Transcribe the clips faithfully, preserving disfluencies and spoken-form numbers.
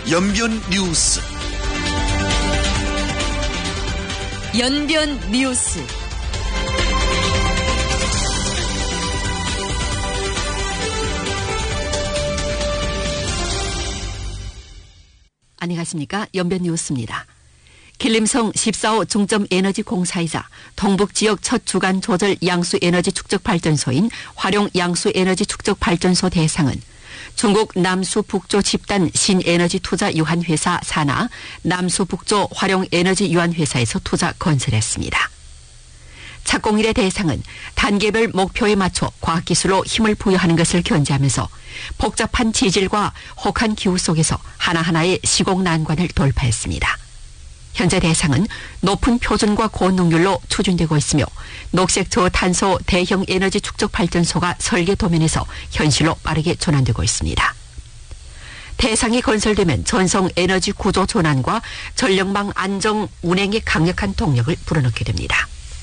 연변 뉴스. 연변 뉴스. 안녕하십니까. 연변 뉴스입니다. 길림성 십사 호 중점에너지 공사이자 동북지역 첫 주간 조절 양수에너지 축적발전소인 활용 양수에너지 축적발전소 대상은 중국 남수북조 집단 신에너지 투자 유한회사 산하 남수북조 활용에너지 유한회사에서 투자 건설했습니다. 착공일의 대상은 단계별 목표에 맞춰 과학기술로 힘을 부여하는 것을 견지하면서 복잡한 지질과 혹한 기후 속에서 하나하나의 시공 난관을 돌파했습니다. 현재 대상은 높은 표준과 고능률로 추진되고 있으며 녹색 저탄소 대형 에너지 축적 발전소가 설계 도면에서 현실로 빠르게 전환되고 있습니다. 대상이 건설되면 전성 에너지 구조 전환과 전력망 안정 운행에 강력한 동력을 불어넣게 됩니다.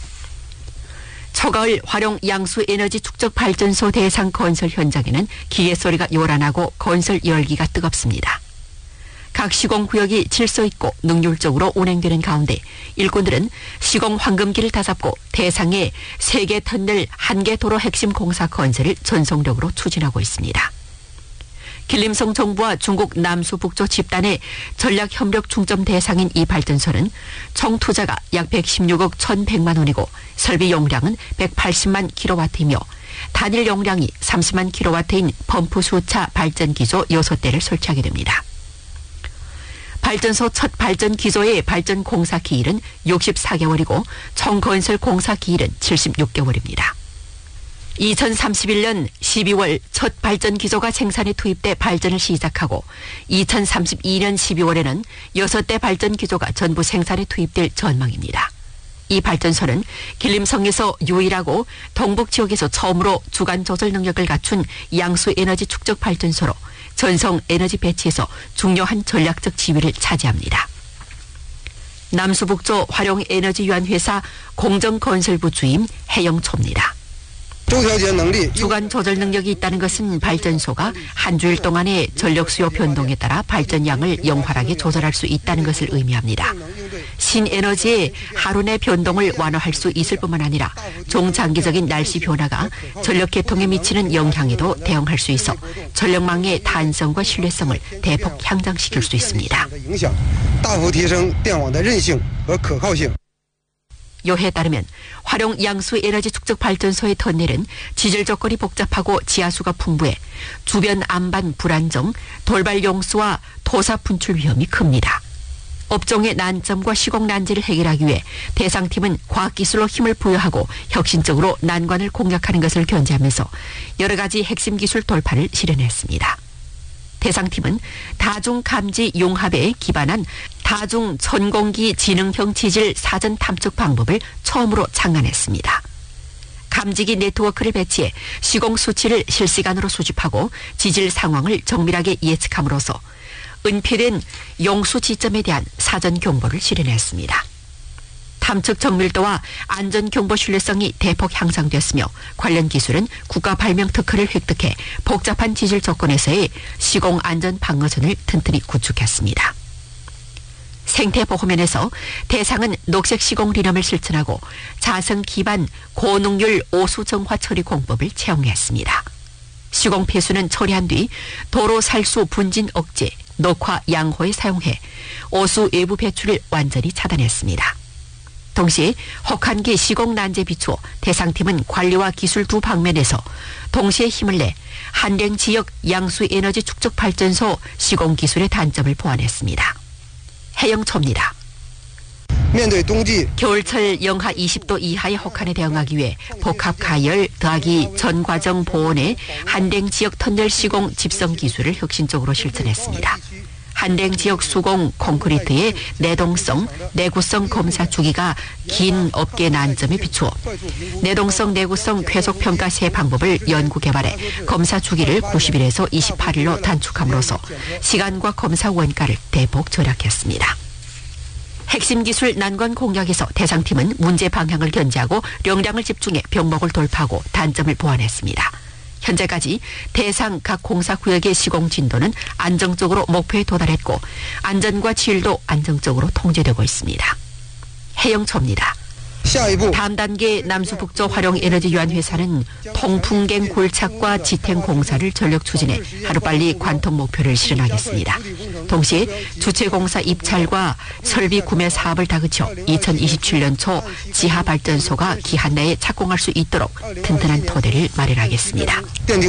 초가을 활용 양수에너지 축적 발전소 대상 건설 현장에는 기계 소리가 요란하고 건설 열기가 뜨겁습니다. 각 시공구역이 질서 있고 능률적으로 운행되는 가운데 일꾼들은 시공 황금기를 다잡고 대상의 세 개 터널 한 개 도로 핵심 공사 건설을 전속력으로 추진하고 있습니다. 길림성 정부와 중국 남수북조 집단의 전략협력 중점 대상인 이 발전소는 총 투자가 약 백십육억 천백만 원이고 설비 용량은 백팔십만 킬로와트이며 단일 용량이 삼십만 킬로와트인 펌프 수차 발전기조 여섯 대를 설치하게 됩니다. 발전소 첫 발전 기조의 발전 공사 기일은 육십사 개월이고 총 건설 공사 기일은 칠십육 개월입니다. 이천삼십일 년 십이월 첫 발전 기조가 생산에 투입돼 발전을 시작하고 이천삼십이 년 십이월에는 여섯 대 발전 기조가 전부 생산에 투입될 전망입니다. 이 발전소는 길림성에서 유일하고 동북 지역에서 처음으로 주간 조절 능력을 갖춘 양수 에너지 축적 발전소로 전성 에너지 배치에서 중요한 전략적 지위를 차지합니다. 남수북조 활용에너지유한회사 공정건설부 주임 해영초입니다. 주간 조절 능력이 있다는 것은 발전소가 한 주일 동안의 전력 수요 변동에 따라 발전량을 영활하게 조절할 수 있다는 것을 의미합니다. 신에너지의 하루 내 변동을 완화할 수 있을 뿐만 아니라 중장기적인 날씨 변화가 전력 계통에 미치는 영향에도 대응할 수 있어 전력망의 탄성과 신뢰성을 대폭 향상시킬 수 있습니다. 요해에 따르면 활용 양수 에너지 축적 발전소의 터널은 지질 조건이 복잡하고 지하수가 풍부해 주변 안반 불안정, 돌발 용수와 토사 분출 위험이 큽니다. 업종의 난점과 시공 난제를 해결하기 위해 대상팀은 과학기술로 힘을 부여하고 혁신적으로 난관을 공략하는 것을 견지하면서 여러 가지 핵심 기술 돌파를 실현했습니다. 대상팀은 다중감지 융합에 기반한 다중 전공기 지능형 지질 사전 탐측 방법을 처음으로 창안했습니다. 감지기 네트워크를 배치해 시공 수치를 실시간으로 수집하고 지질 상황을 정밀하게 예측함으로써 은폐된 용수 지점에 대한 사전 경보를 실현했습니다. 탐측 정밀도와 안전 경보 신뢰성이 대폭 향상됐으며 관련 기술은 국가 발명 특허를 획득해 복잡한 지질 조건에서의 시공 안전 방어선을 튼튼히 구축했습니다. 생태보호면에서 대상은 녹색 시공 리념을 실천하고 자성 기반 고능률 오수 정화 처리 공법을 채용했습니다. 시공 폐수는 처리한 뒤 도로 살수 분진 억제, 녹화 양호에 사용해 오수 외부 배출을 완전히 차단했습니다. 동시에 혹한기 시공 난제 비추어 대상팀은 관리와 기술 두 방면에서 동시에 힘을 내 한랭 지역 양수 에너지 축적 발전소 시공 기술의 단점을 보완했습니다. 해영초입니다. 겨울철 영하 이십 도 이하의 혹한에 대응하기 위해 복합 가열 더하기 전 과정 보온의 한랭 지역 터널 시공 집성 기술을 혁신적으로 실천했습니다. 한랭 지역 수공 콘크리트의 내동성, 내구성 검사 주기가 긴 업계 난점에 비추어 내동성, 내구성 쾌속 평가 세 방법을 연구 개발해 검사 주기를 구십 일에서 이십팔 일로 단축함으로써 시간과 검사 원가를 대폭 절약했습니다. 핵심 기술 난관 공략에서 대상팀은 문제 방향을 견지하고 역량을 집중해 병목을 돌파하고 단점을 보완했습니다. 현재까지 대상 각 공사구역의 시공 진도는 안정적으로 목표에 도달했고 안전과 질도 안정적으로 통제되고 있습니다. 해영초입니다. 다음 단계 남수북저 활용에너지유한회사는 통풍갱 골착과 지탱 공사를 전력 추진해 하루빨리 관통 목표를 실현하겠습니다. 동시에 주체공사 입찰과 설비 구매 사업을 다그쳐 이천이십칠 년 초 지하발전소가 기한 내에 착공할 수 있도록 튼튼한 토대를 마련하겠습니다.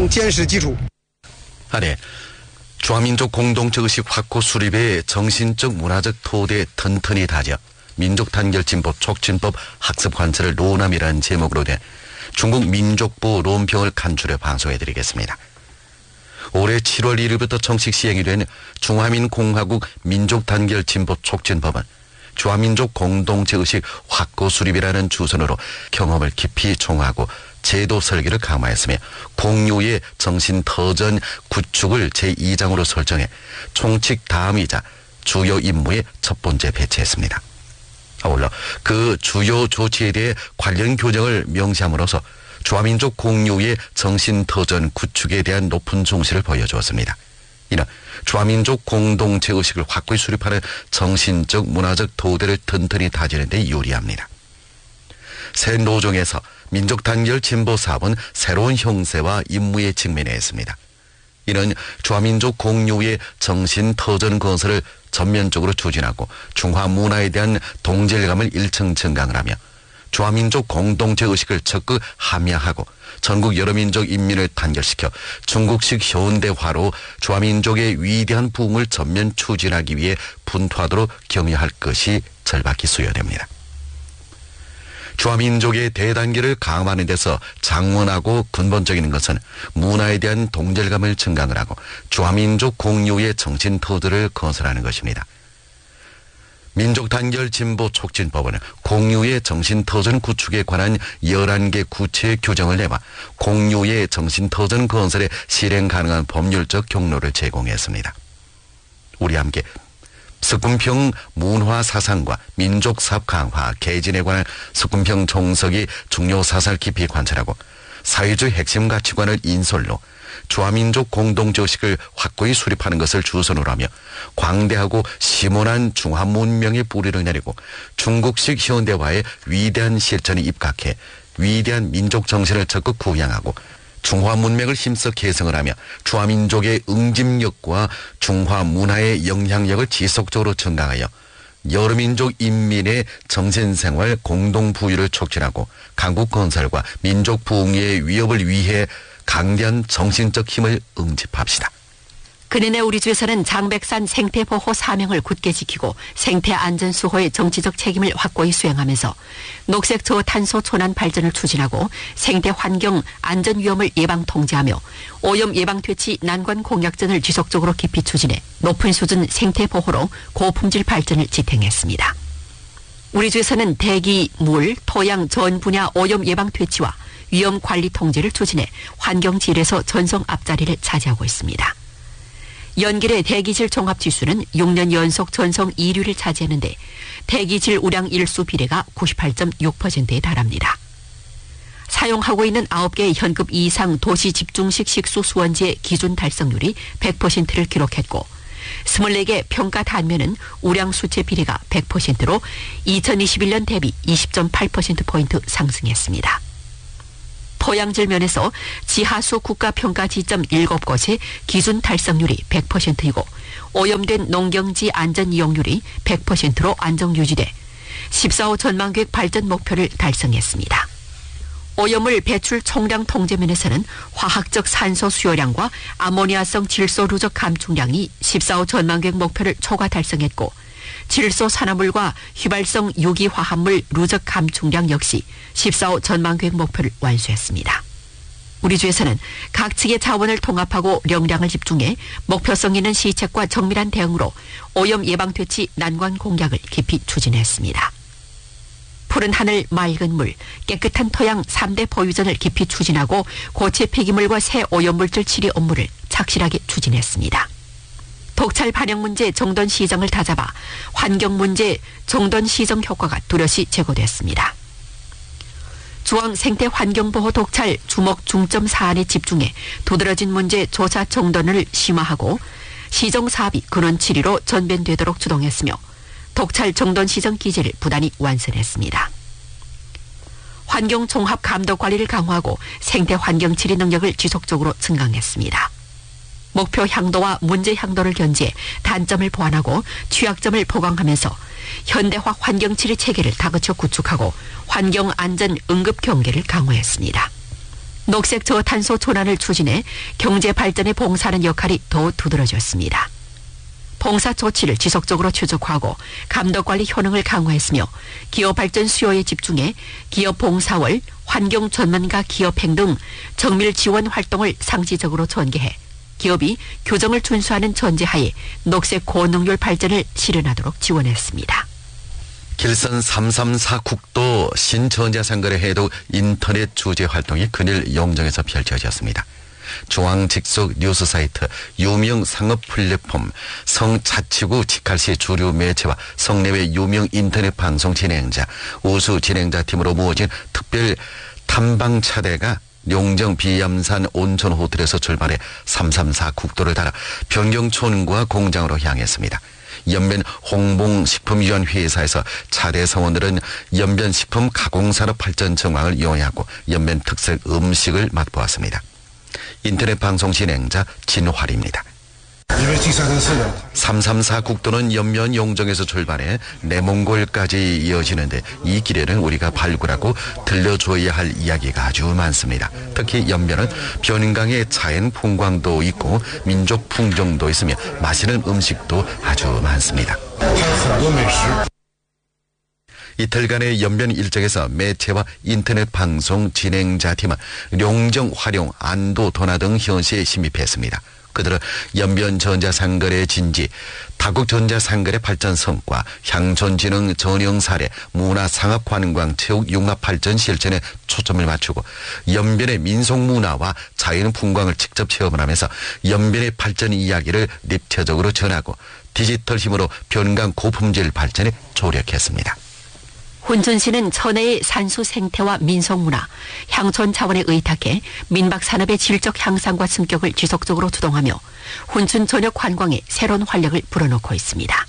아래 중화민족 공동체 의식 확고 수립에 정신적 문화적 토대 튼튼히 다져 민족단결진보 촉진법 학습 관찰을 논함이라는 제목으로 된 중국 민족보 논평을 간추려 방송해드리겠습니다. 올해 칠월 일일부터 정식 시행이 된 중화민공화국 민족단결진보 촉진법은 중화민족 공동체 의식 확고 수립이라는 주선으로 경험을 깊이 총화하고 제도 설계를 강화했으며 공유의 정신터전 구축을 제이 장으로 설정해 총칙 다음이자 주요 임무의 첫 번째 배치했습니다. 아울러 그 주요 조치에 대해 관련 교정을 명시함으로써 중화민족 공유의 정신터전 구축에 대한 높은重视를 보여주었습니다. 이는 중화민족 공동체 의식을 확고히 수립하는 정신적 문화적 토대를 튼튼히 다지는 데 유리합니다. 새 노정에서 민족단결 진보 사업은 새로운 형세와 임무에 직면해 있습니다. 이는 중화민족 공유의 정신터전 건설을 전면적으로 추진하고 중화 문화에 대한 동질감을 일층 증강을 하며 중화민족 공동체 의식을 적극 함양하고 전국 여러 민족 인민을 단결시켜 중국식 현대화로 중화민족의 위대한 부흥을 전면 추진하기 위해 분투하도록 격려할 것이 절박히 수요됩니다. 중화민족의 대단계를 강화하는 데서 장원하고 근본적인 것은 문화에 대한 동질감을 증강을 하고 중화민족 공유의 정신터전을 건설하는 것입니다. 민족단결 진보 촉진법은 공유의 정신터전 구축에 관한 열한 개 구체 규정을 내와 공유의 정신터전 건설에 실행 가능한 법률적 경로를 제공했습니다. 우리 함께 석군평 문화 사상과 민족 사업 강화 개진에 관한 석군평 종석이 중요 사상을 깊이 관찰하고 사회주의 핵심 가치관을 인솔로 중화민족 공동체 의식을 확고히 수립하는 것을 주선으로 하며 광대하고 심원한 중화 문명의 뿌리를 내리고 중국식 현대화의 위대한 실천에 입각해 위대한 민족 정신을 적극 구향하고 중화 문명을 힘써 개성을 하며 중화민족의 응집력과 중화 문화의 영향력을 지속적으로 증강하여 여러 민족 인민의 정신생활 공동부유를 촉진하고 강국 건설과 민족 부흥의 위협을 위해 강대한 정신적 힘을 응집합시다. 그년에 우리 주에서는 장백산 생태보호 사명을 굳게 지키고 생태안전수호의 정치적 책임을 확고히 수행하면서 녹색 저탄소 촌환 발전을 추진하고 생태환경 안전위험을 예방 통제하며 오염 예방 퇴치 난관 공약전을 지속적으로 깊이 추진해 높은 수준 생태보호로 고품질 발전을 지탱했습니다. 우리 주에서는 대기, 물, 토양 전 분야 오염 예방 퇴치와 위험 관리 통제를 추진해 환경질에서 전성 앞자리를 차지하고 있습니다. 연길의 대기질 종합지수는 육 년 연속 전성 일 위를 차지했는데 대기질 우량 일수 비례가 구십팔 점 육 퍼센트에 달합니다. 사용하고 있는 아홉 개 현급 이상 도시 집중식 식수 수원지의 기준 달성률이 백 퍼센트를 기록했고 이십사 개 평가 단면은 우량 수치 비례가 백 퍼센트로 이천이십일 년 대비 이십 점 팔 퍼센트포인트 상승했습니다. 토양질 면에서 지하수 국가평가 지점 일곱 곳의 기준 달성률이 백 퍼센트이고 오염된 농경지 안전 이용률이 백 퍼센트로 안정 유지돼 십사 호 전망계획 발전 목표를 달성했습니다. 오염물 배출 총량 통제 면에서는 화학적 산소 수요량과 아모니아성 질소 누적 감축량이 십사 호 전망계획 목표를 초과 달성했고 질소 산화물과 휘발성 유기화합물 누적 감축량 역시 십사 호 전망계획 목표를 완수했습니다. 우리 주에서는 각 측의 자원을 통합하고 역량을 집중해 목표성 있는 시책과 정밀한 대응으로 오염 예방 퇴치 난관 공약을 깊이 추진했습니다. 푸른 하늘, 맑은 물, 깨끗한 토양 삼 대 보유전을 깊이 추진하고 고체 폐기물과 새 오염물질 치료 업무를 착실하게 추진했습니다. 독찰 반영 문제 정돈 시정을 다잡아 환경 문제 정돈 시정 효과가 뚜렷이 제고됐습니다. 중앙 생태환경보호 독찰 주목 중점 사안에 집중해 도드라진 문제 조사 정돈을 심화하고 시정 사업이 근원 칠 일로 전변되도록 주동했으며 독찰 정돈 시정 기제를 부단히 완성했습니다. 환경 종합 감독 관리를 강화하고 생태 환경 질의 능력을 지속적으로 증강했습니다. 목표 향도와 문제 향도를 견지해 단점을 보완하고 취약점을 보강하면서 현대화 환경 질의 체계를 다그쳐 구축하고 환경 안전 응급 경계를 강화했습니다. 녹색 저탄소 전환을 추진해 경제 발전에 봉사하는 역할이 더 두드러졌습니다. 봉사 조치를 지속적으로 최적화하고 감독관리 효능을 강화했으며 기업 발전 수요에 집중해 기업 봉사월, 환경 전문가 기업행 등 정밀 지원 활동을 상시적으로 전개해 기업이 규정을 준수하는 전제하에 녹색 고능률 발전을 실현하도록 지원했습니다. 길선 삼삼사 국도 신전자상거래 해독 인터넷 주재 활동이 근일 영정에서 펼쳐졌습니다. 중앙 직속 뉴스 사이트, 유명 상업 플랫폼, 성자치구 직할시 주류 매체와 성내외 유명 인터넷 방송 진행자, 우수 진행자 팀으로 모아진 특별 탐방차대가 용정 비암산 온천 호텔에서 출발해 삼삼사 국도를 따라 변경촌과 공장으로 향했습니다. 연변 홍봉식품위원 회사에서 차대 성원들은 연변 식품 가공산업 발전 정황을 이용하고 연변 특색 음식을 맛보았습니다. 인터넷 방송 진행자 진화리입니다. 삼삼사 국도는 연면 용정에서 출발해 내몽골까지 이어지는데 이 길에는 우리가 발굴하고 들려줘야 할 이야기가 아주 많습니다. 특히 연면은 변인강의 자연 풍광도 있고 민족 풍경도 있으며 맛있는 음식도 아주 많습니다. 이틀간의 연변 일정에서 매체와 인터넷 방송 진행자 팀은 용정, 활용, 안도, 도나 등 현시에 침입했습니다. 그들은 연변 전자상거래 진지, 다국 전자상거래 발전 성과, 향촌진흥 전형 사례, 문화상업관광 체육 융합 발전 실천에 초점을 맞추고 연변의 민속문화와 자연 풍광을 직접 체험을 하면서 연변의 발전 이야기를 입체적으로 전하고 디지털 힘으로 변강 고품질 발전에 조력했습니다. 훈춘시는 천혜의 산수 생태와 민속문화, 향촌 자원에 의탁해 민박산업의 질적 향상과 승격을 지속적으로 주동하며 훈춘 전역 관광에 새로운 활력을 불어넣고 있습니다.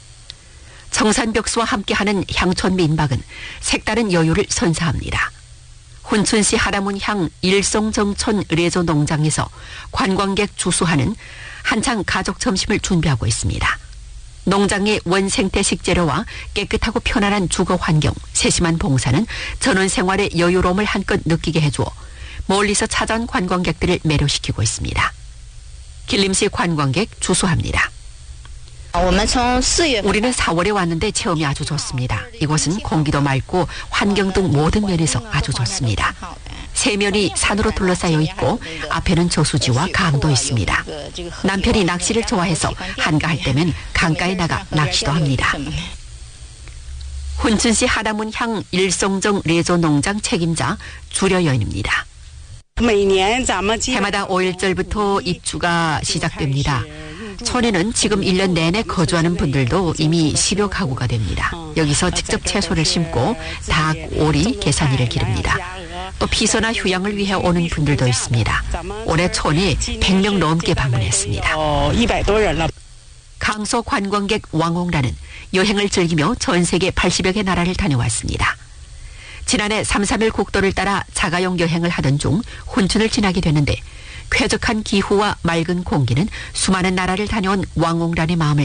청산벽수와 함께하는 향촌 민박은 색다른 여유를 선사합니다. 훈춘시 하라문향 일송정촌 레조 농장에서 관광객 주수하는 한창 가족 점심을 준비하고 있습니다. 농장의 원생태 식재료와 깨끗하고 편안한 주거 환경, 세심한 봉사는 전원 생활의 여유로움을 한껏 느끼게 해주어 멀리서 찾아온 관광객들을 매료시키고 있습니다. 길림시 관광객 주수합니다. 우리는 사월에 왔는데 체험이 아주 좋습니다. 이곳은 공기도 맑고 환경 등 모든 면에서 아주 좋습니다. 세면이 산으로 둘러싸여 있고 앞에는 저수지와 강도 있습니다. 남편이 낚시를 좋아해서 한가할 때면 강가에 나가 낚시도 합니다. 훈춘시 하라문향 일송정 레조 농장 책임자 주려 여인입니다. 해마다 오일절부터 입주가 시작됩니다. 촌에는 지금 일 년 내내 거주하는 분들도 이미 십여 가구가 됩니다. 여기서 직접 채소를 심고 닭, 오리, 계산이를 기릅니다. 또 피서나 휴양을 위해 오는 분들도 있습니다. 올해 촌에 백 명 넘게 방문했습니다. 강서 관광객 왕홍라는 여행을 즐기며 전 세계 팔십여 개 나라를 다녀왔습니다. 지난해 삼, 삼 일 국도를 따라 자가용 여행을 하던 중 훈춘을 지나게 되는데 쾌적한 기후와 맑은 공기는 수많은 나라를 다녀온 왕홍란의 마음을